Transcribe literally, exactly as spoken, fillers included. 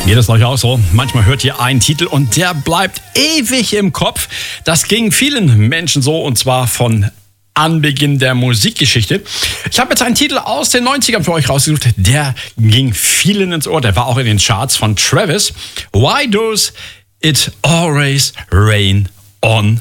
Geht es euch auch so? Manchmal hört ihr einen Titel und der bleibt ewig im Kopf. Das ging vielen Menschen so, und zwar von Anbeginn der Musikgeschichte. Ich habe jetzt einen Titel aus den neunzigern für euch rausgesucht. Der ging vielen ins Ohr. Der war auch in den Charts von Travis. Why does it always rain on